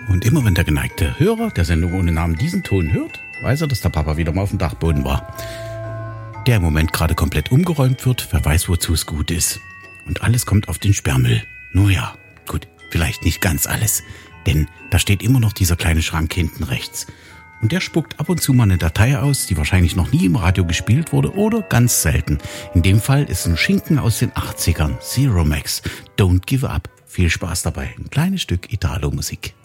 Und immer wenn der geneigte Hörer der Sendung ohne Namen diesen Ton hört, weiß er, dass der Papa wieder mal auf dem Dachboden war. Der im Moment gerade komplett umgeräumt wird, wer weiß, wozu es gut ist. Und alles kommt auf den Sperrmüll. Nur ja, gut, vielleicht nicht ganz alles. Denn da steht immer noch dieser kleine Schrank hinten rechts. Und der spuckt ab und zu mal eine Datei aus, die wahrscheinlich noch nie im Radio gespielt wurde oder ganz selten. In dem Fall ist ein Schinken aus den 80ern, Zero Max, Don't Give Up. Viel Spaß dabei, ein kleines Stück Italo-Musik.